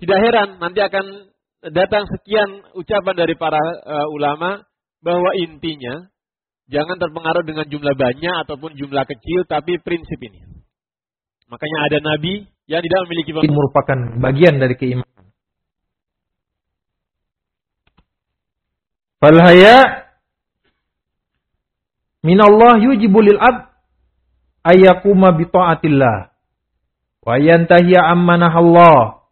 Tidak heran nanti akan datang sekian ucapan dari para ulama bahwa intinya jangan terpengaruh dengan jumlah banyak ataupun jumlah kecil, tapi prinsip ini. Makanya ada nabi yang tidak memiliki ini merupakan bagian dari keimanan. Fal haya minallah yujibu lil abd ayyakuma bi ta'atillah wa yantahiya amma nahallah.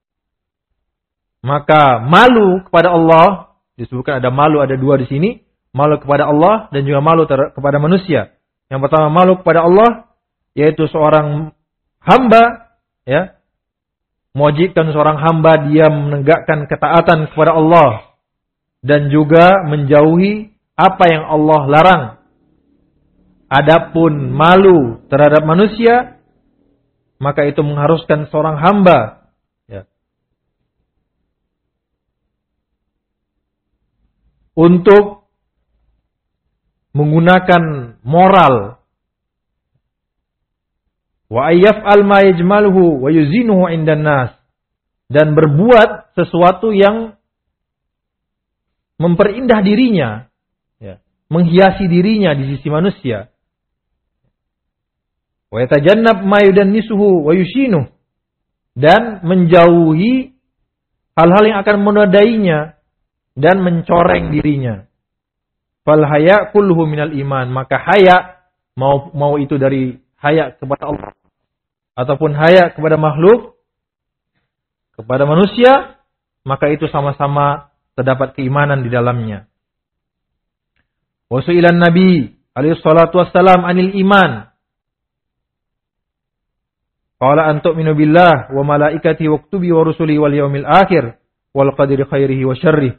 Maka malu kepada Allah, disebutkan ada malu, ada dua di sini, malu kepada Allah dan juga malu kepada manusia. Yang pertama malu kepada Allah, yaitu seorang hamba, ya, mewajibkan seorang hamba dia menegakkan ketaatan kepada Allah dan juga menjauhi apa yang Allah larang. Adapun malu terhadap manusia, maka itu mengharuskan seorang hamba untuk menggunakan moral. Wa ayyaf'al ma yajmaluhu wa yuzinuhu 'indan nas. Dan berbuat sesuatu yang memperindah dirinya, ya, menghiasi dirinya di sisi manusia. Wa yatajannab ma yudannisuhu wa yushinuhu. Dan menjauhi hal-hal yang akan menodainya dan mencoreng dirinya. Fal haya kulluhu minal iman. Maka haya, mau itu dari haya kepada Allah ataupun haya kepada makhluk, kepada manusia, maka itu sama-sama terdapat keimanan di dalamnya. Wa su'ilan Nabi alaihi salatu wassalam anil iman. Qala an tu'minu billah wa malaikatihi wa kutubihi wa rusulihi wal yaumil akhir wal qadri khairihi wa syarrihi.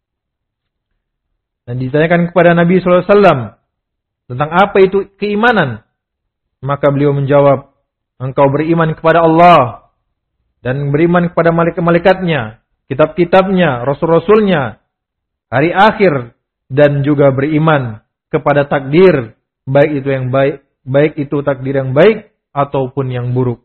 Dan ditanyakan kepada Nabi SAW tentang apa itu keimanan. Maka beliau menjawab, engkau beriman kepada Allah dan beriman kepada malaikat-malaikatnya, kitab-kitabnya, rasul-rasulnya, hari akhir, dan juga beriman kepada takdir, baik itu yang baik itu takdir yang baik ataupun yang buruk.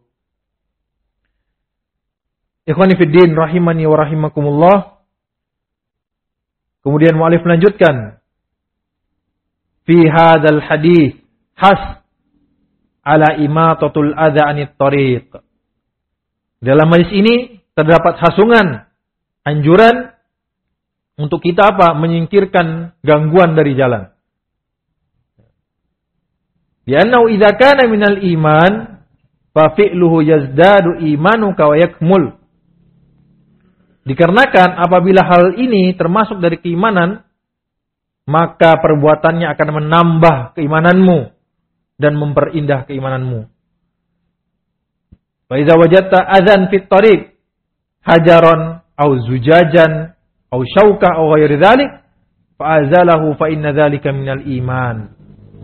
Ikhwani fiddin rahimani wa rahimakumullah. Kemudian mu'alif melanjutkan, fi hadzal hadits has ala imatatul adza 'anit thariq. Dalam hadis ini terdapat hasungan, anjuran untuk kita apa? Menyingkirkan gangguan dari jalan. Li'annahu idza kana minal iman fa fi'luhu yazdadu imanuka wa yakmul. Dikarenakan apabila hal ini termasuk dari keimanan, maka perbuatannya akan menambah keimananmu dan memperindah keimananmu. Fa idza wajadta adzan fit tariq hajaran au zujajan au syauka au ghairi dzalik fa azalahu fa inna dzalika minal iman.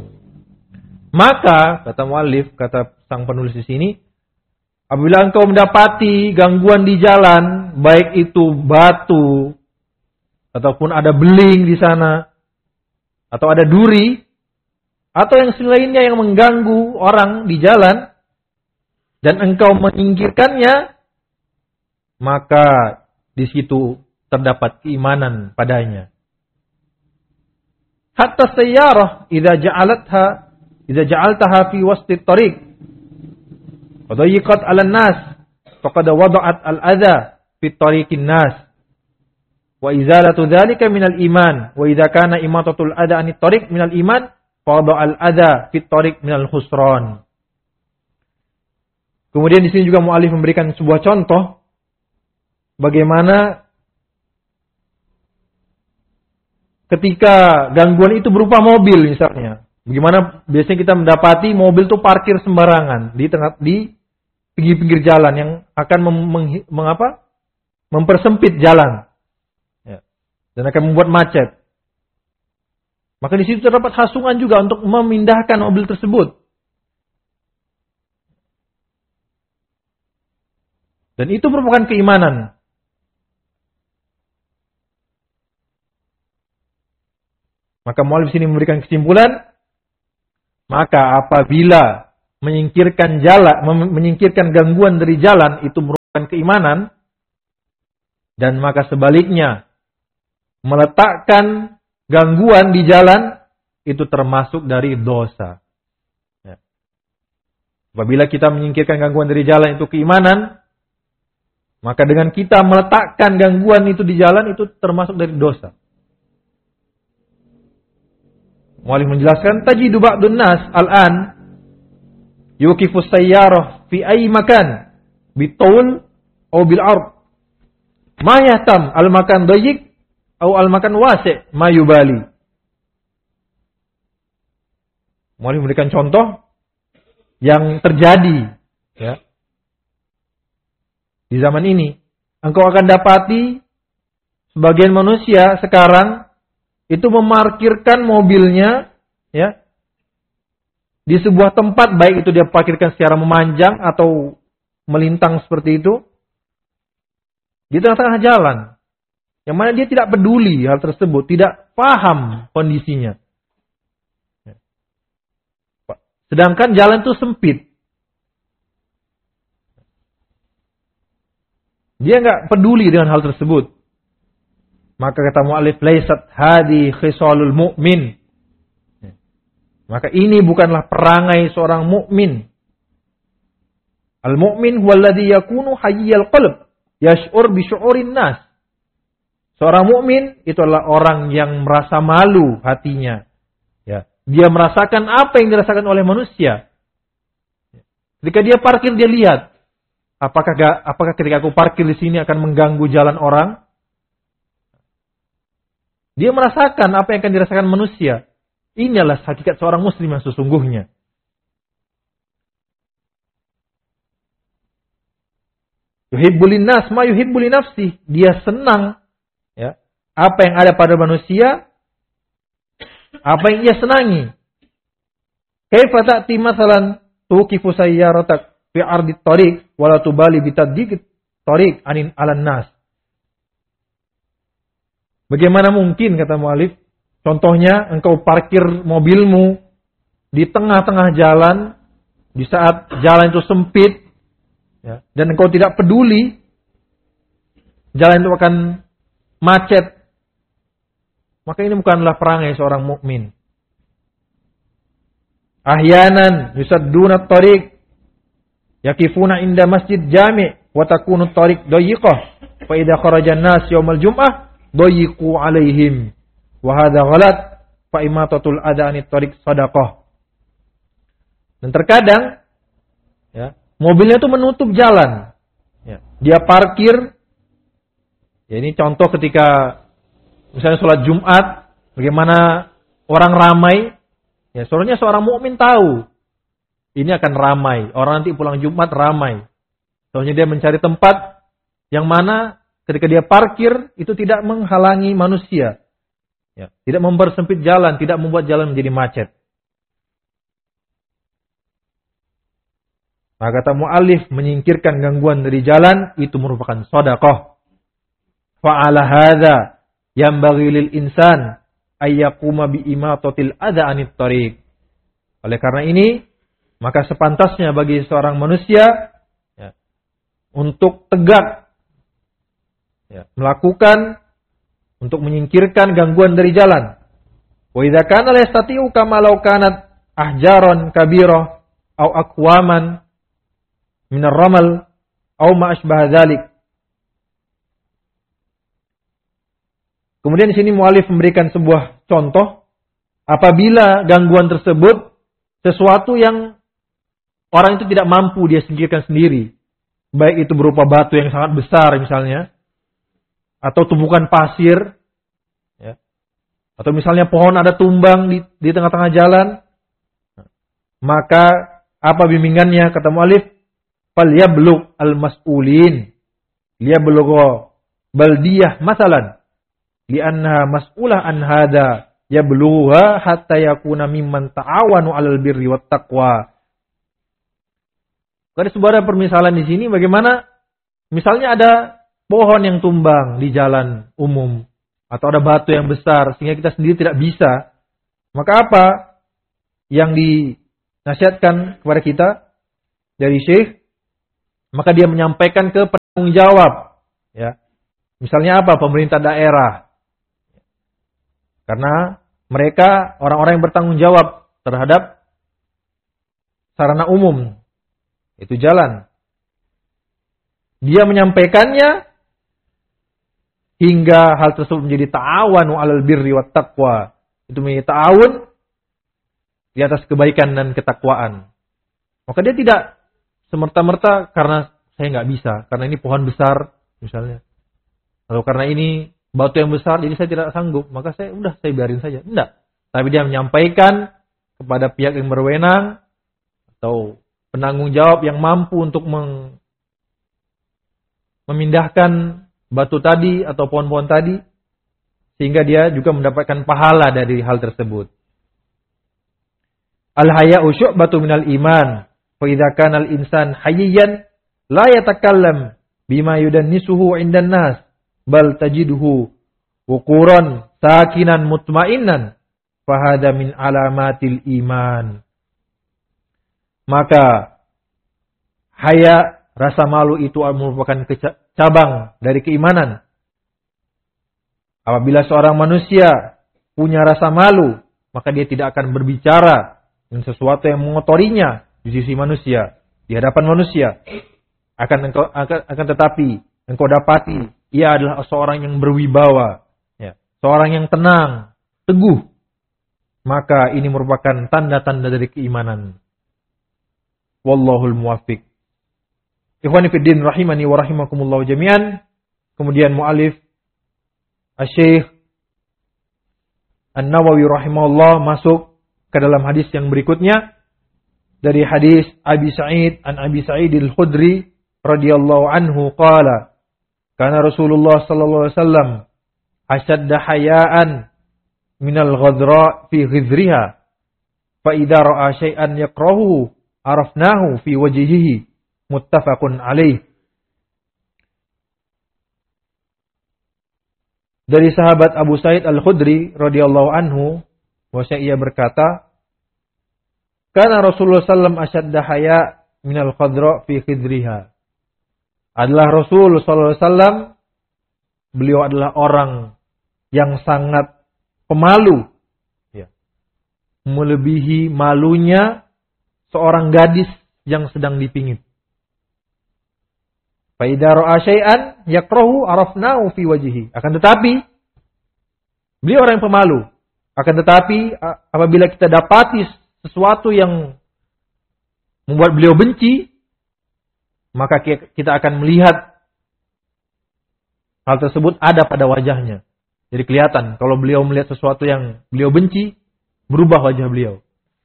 Maka kata muallif, kata sang penulis di sini, apabila engkau mendapati gangguan di jalan, baik itu batu ataupun ada beling di sana atau ada duri atau yang lainnya yang mengganggu orang di jalan dan engkau menyingkirkannya, maka di situ terdapat keimanan padanya. Hatta sayyarah idza ja'altaha fi wasti tariq wa dayiqat 'alan nas faqad wada'at al-adza fi tariqin nas wa izalatu dzalika minal iman wa idza kana imatatul adza 'anit tariq minal iman fa wada'al adza fi tariq minal khusran. Kemudian di sini juga mu'alif memberikan sebuah contoh bagaimana ketika gangguan itu berupa mobil misalnya. Bagaimana biasanya kita mendapati mobil itu parkir sembarangan di pinggir-pinggir jalan yang akan mempersempit jalan, ya, dan akan membuat macet. Maka di situ terdapat hasungan juga untuk memindahkan mobil tersebut. Dan itu merupakan keimanan. Maka mu'allif sini memberikan kesimpulan, maka apabila menyingkirkan gangguan dari jalan itu merupakan keimanan, Dan maka sebaliknya, meletakkan gangguan di jalan itu termasuk dari dosa. Ya. Apabila kita menyingkirkan gangguan dari jalan itu keimanan, maka dengan kita meletakkan gangguan itu di jalan itu termasuk dari dosa. Mu'allif menjelaskan, tajidu ba'dun nas al-an yuqifu sayyarah fi ayyi makan bitul atau bil ard. Ma yahtam al-makan dayyik atau al-makan wasi' ma yubali. Mu'allif memberikan contoh yang terjadi ya di zaman ini. Engkau akan dapati sebagian manusia sekarang itu memarkirkan mobilnya ya di sebuah tempat, baik itu dia parkirkan secara memanjang atau melintang seperti itu di tengah-tengah jalan. Yang mana dia tidak peduli hal tersebut, tidak paham kondisinya. Sedangkan jalan itu sempit. Dia nggak peduli dengan hal tersebut. Maka kata mu'allif, laisat hadi khisalul mu'min. Maka ini bukanlah perangai seorang mukmin. Al-mu'min huwallazi yakunu hayyal qalb, yash'ur bi syu'urin nas. Seorang mukmin itu adalah orang yang merasa malu hatinya. Ya, dia merasakan apa yang dirasakan oleh manusia. Ketika dia parkir, dia lihat, apakah ketika aku parkir di sini akan mengganggu jalan orang? Dia merasakan apa yang akan dirasakan manusia. Inilah hakikat seorang muslim yang sesungguhnya. Yuhibbulin nas ma yuhibbuli nafsi. Dia senang ya, apa yang ada pada manusia, apa yang ia senangi. Kaifa ta'ti masalan tuqifu sayyaratak fi ardi tariq wa la tubali bi taddiq tariq anin 'alan nas. Bagaimana mungkin, kata mu'allif, contohnya engkau parkir mobilmu di tengah-tengah jalan di saat jalan itu sempit ya, dan engkau tidak peduli jalan itu akan macet, maka ini bukanlah perangai seorang mukmin. Ahyanan yusadduna at-tariq yakifuna inda masjid jami' wa takunu at-tariq dayiqah fa idza kharaja an-nas yaumal jum'ah dayiqu 'alaihim wa hadza ghalat fa imatatul adha anit tariq shadaqah. Dan terkadang ya, mobilnya itu menutup jalan. Ya, dia parkir. Ya, ini contoh ketika misalnya sholat Jumat, bagaimana orang ramai. Ya, sebenarnya seorang mukmin tahu ini akan ramai. Orang nanti pulang Jumat ramai. Soalnya dia mencari tempat yang mana ketika dia parkir itu tidak menghalangi manusia. Ya, tidak mempersempit jalan, tidak membuat jalan menjadi macet. Maka kata mu'allif, menyingkirkan gangguan dari jalan itu merupakan sedekah. Fa'ala hadza yanbaghi lil insan ay yaquma bi imatatil adha anit tariq. Oleh karena ini, maka sepantasnya bagi seorang manusia ya, untuk tegak ya, melakukan untuk menyingkirkan gangguan dari jalan. Wa idza kana la yastati'u kama law kanat ahjaran kabirah au aqwaman min ar-ramal au ma asbah dzalik. Kemudian di sini mu'allif memberikan sebuah contoh apabila gangguan tersebut sesuatu yang orang itu tidak mampu dia singkirkan sendiri. Baik itu berupa batu yang sangat besar misalnya, atau tumpukan pasir, ya. Atau misalnya pohon ada tumbang di tengah-tengah jalan, maka apa bimbingannya? Kata mu'allif, fal yablugh al-mas'ulin liyablugha baldiyah masalan li'annaha mas'ulah an hada yablugha hatta yakuna mimman ta'awanu 'alal birri wat taqwa. Ada sebuah permisalan di sini bagaimana misalnya ada pohon yang tumbang di jalan umum atau ada batu yang besar sehingga kita sendiri tidak bisa, maka apa yang dinasihatkan kepada kita dari syekh? Maka dia menyampaikan ke penanggung jawab ya, Misalnya apa? Pemerintah daerah. Karena mereka orang-orang yang bertanggung jawab terhadap sarana umum. Itu jalan. Dia menyampaikannya hingga hal tersebut menjadi ta'awanu 'alal birri wat taqwa. Itu menjadi ta'awun di atas kebaikan dan ketakwaan. Maka dia tidak semerta-merta karena saya nggak bisa, karena ini pohon besar misalnya. Atau karena ini batu yang besar, jadi saya tidak sanggup, maka saya biarin saja. Enggak. Tapi dia menyampaikan kepada pihak yang berwenang atau penanggung jawab yang mampu untuk memindahkan batu tadi atau pohon-pohon tadi, sehingga dia juga mendapatkan pahala dari hal tersebut. Al-haya'u syu'batu minal iman. Fa idza kana al-insan hayyan la yatakallam bima yudannisuhu 'indan nas. Bal tajiduhu wuquran sakinan mutmainnan fahada min alamatil iman. Maka haya, rasa malu itu merupakan cabang dari keimanan. Apabila seorang manusia punya rasa malu, maka dia tidak akan berbicara dengan sesuatu yang mengotorinya di sisi manusia, di hadapan manusia. Akan tetapi engkau dapati ia adalah seorang yang berwibawa, ya, seorang yang tenang, teguh. Maka ini merupakan tanda-tanda dari keimanan. Wallahul muwaffiq. Ikhwani fid din rahimani wa rahimakumullah jami'an. Kemudian muallif Asy-Syaikh An-Nawawi rahimahullah masuk ke dalam hadis yang berikutnya dari hadis Abi Sa'id an Abi Sa'id al-Khudri radhiyallahu anhu qala kana Rasulullah sallallahu alaihi wasallam ashadda hayaan minal ghadra fi ghidriha fa idza ra'a syai'an yakrahu arafnahu fi wajhihi muttafaqun alaih. Dari sahabat Abu Sa'id al-Khudri radhiyallahu anhu bahwa ia berkata, kana Rasulullah sallallahu alaihi wasallam ashadda haya minal ghadra fi ghidriha. Adalah Rasul sallallahu alaihi wasallam, beliau adalah orang yang sangat pemalu, ya, melebihi malunya seorang gadis yang sedang dipingit. Fa idza ra'a syai'an yakrahu arafnahu fi wajhihi. Akan tetapi beliau orang yang pemalu. Akan tetapi apabila kita dapati sesuatu yang membuat beliau benci, maka kita akan melihat hal tersebut ada pada wajahnya. Jadi kelihatan kalau beliau melihat sesuatu yang beliau benci, berubah wajah beliau.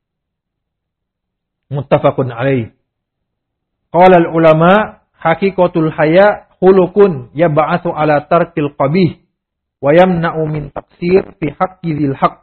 Muttafaqun alaih. Qala al-ulama haqiqatul haya khuluqun yab'atsu ala tarkil qabih wa yamna'u min taqsir fi haqqi dzil haqq.